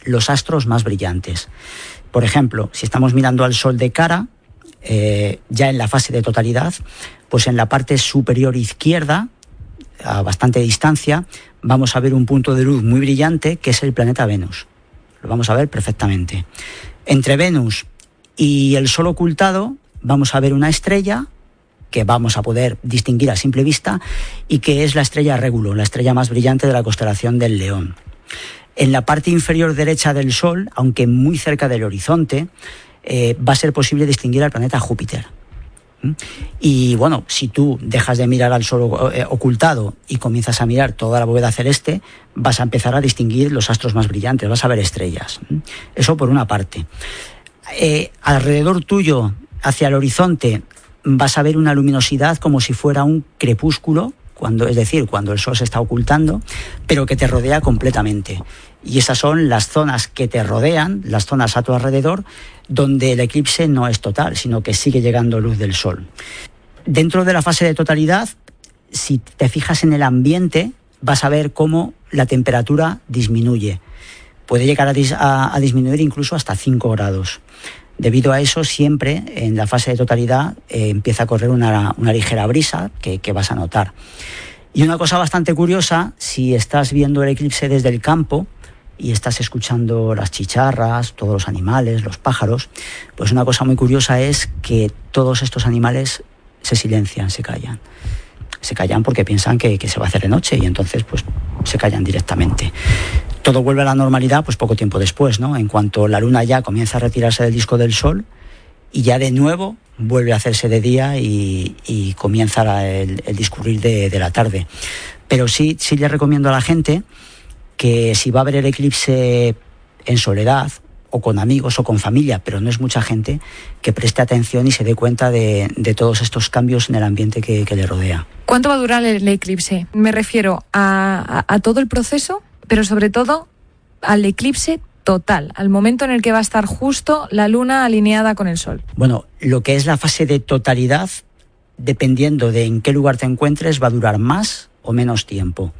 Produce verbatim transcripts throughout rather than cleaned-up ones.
los astros más brillantes. Por ejemplo, si estamos mirando al Sol de cara, eh, ya en la fase de totalidad, pues en la parte superior izquierda, a bastante distancia, vamos a ver un punto de luz muy brillante que es el planeta Venus. Lo vamos a ver perfectamente. Entre Venus y el Sol ocultado vamos a ver una estrella que vamos a poder distinguir a simple vista y que es la estrella Régulo, la estrella más brillante de la constelación del León. En la parte inferior derecha del Sol, aunque muy cerca del horizonte, eh, va a ser posible distinguir al planeta Júpiter. ¿Mm? Y bueno, si tú dejas de mirar al Sol eh, ocultado y comienzas a mirar toda la bóveda celeste, vas a empezar a distinguir los astros más brillantes, vas a ver estrellas. ¿Mm? Eso por una parte. Eh, alrededor tuyo, hacia el horizonte, vas a ver una luminosidad como si fuera un crepúsculo, cuando, es decir, cuando el Sol se está ocultando, pero que te rodea completamente. Y esas son las zonas que te rodean, las zonas a tu alrededor, donde el eclipse no es total, sino que sigue llegando luz del Sol. Dentro de la fase de totalidad, si te fijas en el ambiente, vas a ver cómo la temperatura disminuye. Puede llegar a, dis- a, a disminuir incluso hasta cinco grados. Debido a eso, siempre en la fase de totalidad eh, empieza a correr una, una ligera brisa que, que vas a notar. Y una cosa bastante curiosa, si estás viendo el eclipse desde el campo y estás escuchando las chicharras, todos los animales, los pájaros, pues una cosa muy curiosa es que todos estos animales se silencian, se callan. Se callan porque piensan que, que se va a hacer de noche y entonces pues se callan directamente. Todo vuelve a la normalidad pues poco tiempo después, ¿no? En cuanto la luna ya comienza a retirarse del disco del Sol y ya de nuevo vuelve a hacerse de día y, y comienza la, el, el discurrir de, de la tarde. Pero sí, sí le recomiendo a la gente que si va a ver el eclipse en soledad o con amigos o con familia, pero no es mucha gente, que preste atención y se dé cuenta de, de todos estos cambios en el ambiente que, que le rodea. ¿Cuánto va a durar el eclipse? Me refiero a, a, a todo el proceso, pero sobre todo al eclipse total, al momento en el que va a estar justo la luna alineada con el Sol. Bueno, lo que es la fase de totalidad, dependiendo de en qué lugar te encuentres, va a durar más o menos tiempo.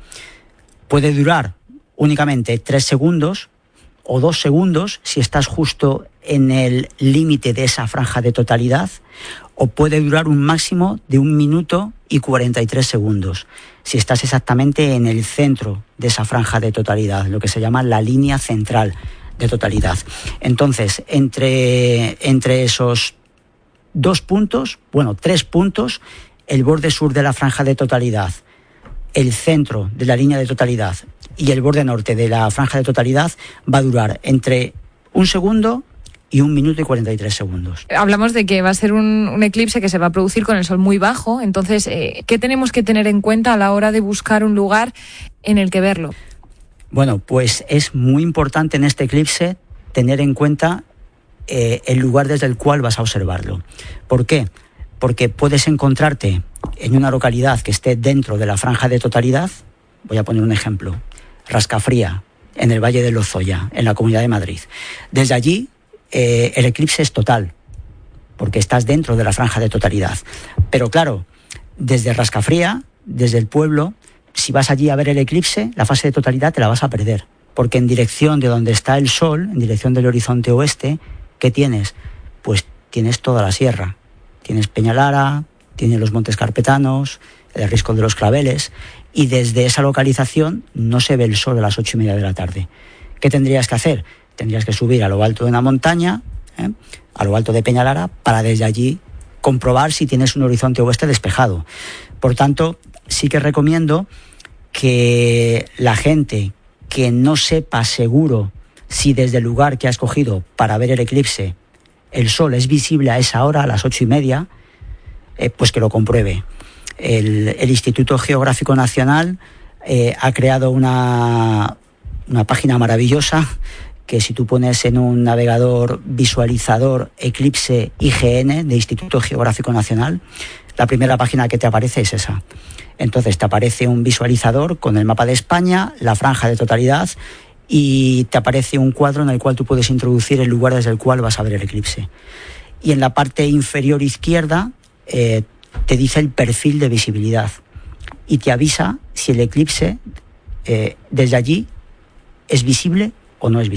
Puede durar únicamente tres segundos o dos segundos si estás justo en el límite de esa franja de totalidad, o puede durar un máximo de un minuto y cuarenta y tres segundos si estás exactamente en el centro de esa franja de totalidad, lo que se llama la línea central de totalidad. Entonces, entre, entre esos dos puntos, bueno, tres puntos, el borde sur de la franja de totalidad, el centro de la línea de totalidad y el borde norte de la franja de totalidad va a durar entre un segundo y un minuto y cuarenta y tres segundos. Hablamos de que va a ser un, un eclipse que se va a producir con el Sol muy bajo, entonces, eh, ¿qué tenemos que tener en cuenta a la hora de buscar un lugar en el que verlo? Bueno, pues es muy importante en este eclipse tener en cuenta eh, el lugar desde el cual vas a observarlo. ¿Por qué? Porque puedes encontrarte en una localidad que esté dentro de la franja de totalidad. Voy a poner un ejemplo. Rascafría, en el Valle de Lozoya, en la Comunidad de Madrid. Desde allí, eh, el eclipse es total, porque estás dentro de la franja de totalidad. Pero claro, desde Rascafría, desde el pueblo, si vas allí a ver el eclipse, la fase de totalidad te la vas a perder. Porque en dirección de donde está el Sol, en dirección del horizonte oeste, ¿qué tienes? Pues tienes toda la sierra. Tienes Peñalara, tienes los Montes Carpetanos, el Risco de los Claveles, y desde esa localización no se ve el sol a las ocho y media de la tarde. ¿Qué tendrías que hacer? Tendrías que subir a lo alto de una montaña, ¿eh? a lo alto de Peñalara, para desde allí comprobar si tienes un horizonte oeste despejado. Por tanto, sí que recomiendo que la gente que no sepa seguro si desde el lugar que ha escogido para ver el eclipse el sol es visible a esa hora, a las ocho y media, eh, pues que lo compruebe. El, el Instituto Geográfico Nacional eh, ha creado una, una página maravillosa que si tú pones en un navegador visualizador eclipse I G N de Instituto Geográfico Nacional, la primera página que te aparece es esa. Entonces te aparece un visualizador con el mapa de España, la franja de totalidad, y te aparece un cuadro en el cual tú puedes introducir el lugar desde el cual vas a ver el eclipse. Y en la parte inferior izquierda eh, te dice el perfil de visibilidad y te avisa si el eclipse eh, desde allí es visible o no es visible.